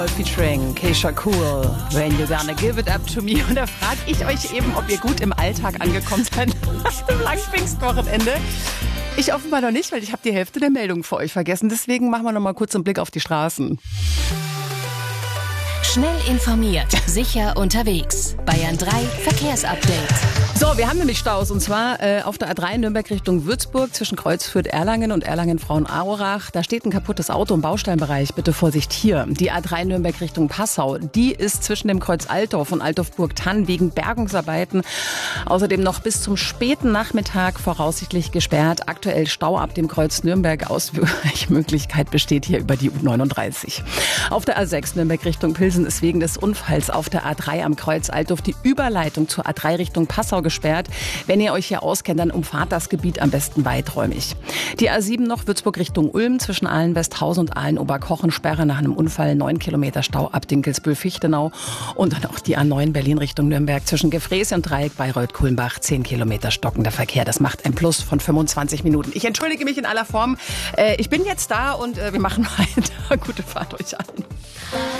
Featuring Keisha Cool, When You Gonna Give It Up To Me. Und da frage ich euch eben, ob ihr gut im Alltag angekommen seid nach dem langen Pfingstwochenende. Ich offenbar noch nicht, weil ich habe die Hälfte der Meldungen für euch vergessen. Deswegen machen wir noch mal kurz einen Blick auf die Straßen. Schnell informiert, sicher unterwegs. Bayern 3 Verkehrsupdate. So, wir haben nämlich Staus und zwar auf der A3 Nürnberg Richtung Würzburg zwischen Kreuzfürth-Erlangen und Erlangen-Frauenaurach. Da steht ein kaputtes Auto im Bausteinbereich. Bitte Vorsicht hier. Die A3 Nürnberg Richtung Passau, die ist zwischen dem Kreuz Altdorf und Altdorf-Burgthann wegen Bergungsarbeiten außerdem noch bis zum späten Nachmittag voraussichtlich gesperrt. Aktuell Stau ab dem Kreuz Nürnberg. Ausweichmöglichkeit besteht hier über die U39. Auf der A6 Nürnberg Richtung Pilsen ist wegen des Unfalls auf der A3 am Kreuz Altdorf die Überleitung zur A3 Richtung Passau gesperrt. Wenn ihr euch hier auskennt, dann umfahrt das Gebiet am besten weiträumig. Die A7 noch Würzburg Richtung Ulm zwischen Aalen-Westhausen und Aalen-Oberkochen Sperre nach einem Unfall, 9 Kilometer Stau ab Dinkelsbühl-Fichtenau und dann auch die A9 Berlin Richtung Nürnberg zwischen Gefräße und Dreieck Bayreuth-Kulmbach 10 Kilometer stockender Verkehr. Das macht ein Plus von 25 Minuten. Ich entschuldige mich in aller Form. Ich bin jetzt da und wir machen weiter. Gute Fahrt euch an.